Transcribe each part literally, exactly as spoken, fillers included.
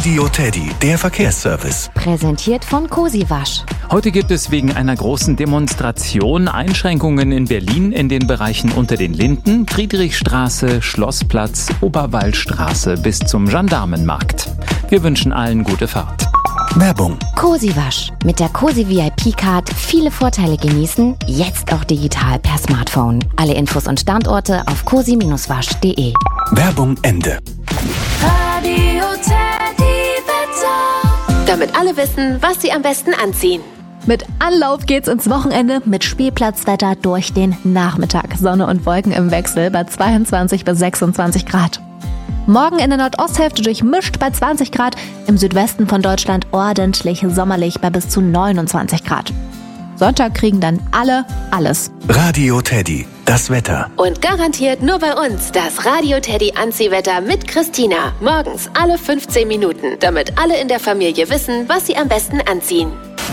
Radio Teddy, der Verkehrsservice. Präsentiert von Cosiwasch. Heute gibt es wegen einer großen Demonstration Einschränkungen in Berlin in den Bereichen unter den Linden, Friedrichstraße, Schlossplatz, Oberwallstraße bis zum Gendarmenmarkt. Wir wünschen allen gute Fahrt. Werbung. Cosiwasch. Mit der Cosi V I P-Card viele Vorteile genießen, jetzt auch digital per Smartphone. Alle Infos und Standorte auf cosi Bindestrich wasch punkt de. Werbung Ende. Radio Teddy Wetter. Damit alle wissen, was sie am besten anziehen. Mit Anlauf geht's ins Wochenende mit Spielplatzwetter durch den Nachmittag. Sonne und Wolken im Wechsel bei zweiundzwanzig bis sechsundzwanzig Grad. Morgen in der Nordosthälfte durchmischt bei zwanzig Grad, im Südwesten von Deutschland ordentlich sommerlich bei bis zu neunundzwanzig Grad. Sonntag kriegen dann alle alles. Radio Teddy, das Wetter. Und garantiert nur bei uns das Radio Teddy Anziehwetter mit Christina. Morgens alle fünfzehn Minuten, damit alle in der Familie wissen, was sie am besten anziehen.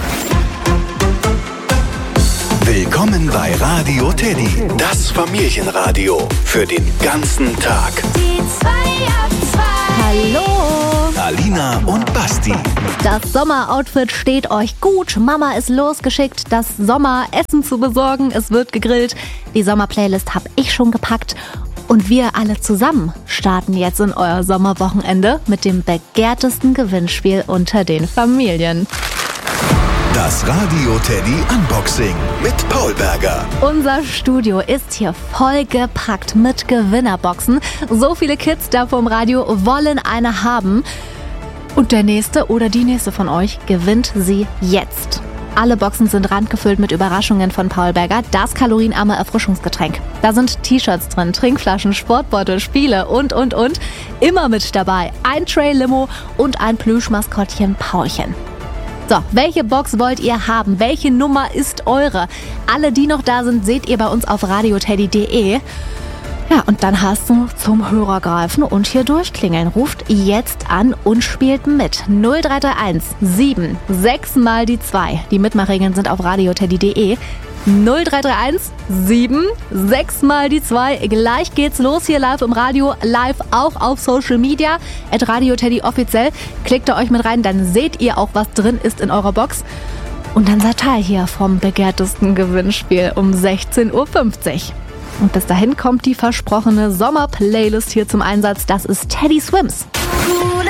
Willkommen bei Radio Teddy, das Familienradio für den ganzen Tag. Die zwei ab zwei. Hallo! Alina und Basti. Das Sommeroutfit steht euch gut. Mama ist losgeschickt, das Sommeressen zu besorgen. Es wird gegrillt. Die Sommerplaylist habe ich schon gepackt. Und wir alle zusammen starten jetzt in euer Sommerwochenende mit dem begehrtesten Gewinnspiel unter den Familien. Das Radio Teddy Unboxing mit Paul Berger. Unser Studio ist hier vollgepackt mit Gewinnerboxen. So viele Kids da vom Radio wollen eine haben. Und der nächste oder die nächste von euch gewinnt sie jetzt. Alle Boxen sind randgefüllt mit Überraschungen von Paul Berger, das kalorienarme Erfrischungsgetränk. Da sind T-Shirts drin, Trinkflaschen, Sportbeutel, Spiele und, und, und. Immer mit dabei ein Tray Limo und ein Plüschmaskottchen Paulchen. So, welche Box wollt ihr haben? Welche Nummer ist eure? Alle, die noch da sind, seht ihr bei uns auf radio teddy punkt de. Ja, und dann hast du zum Hörer greifen und hier durchklingeln. Ruft jetzt an und spielt mit. null drei drei eins sieben sechs mal die zwei. Die Mitmachregeln sind auf radio teddy punkt de. null drei drei eins sieben sechs mal die zwei. Gleich geht's los hier live im Radio, live auch auf Social Media, at Radio Teddy offiziell. Klickt da euch mit rein, dann seht ihr auch, was drin ist in eurer Box. Und dann seid Teil hier vom begehrtesten Gewinnspiel um sechzehn Uhr fünfzig. Und bis dahin kommt die versprochene Sommerplaylist hier zum Einsatz. Das ist Teddy Swims.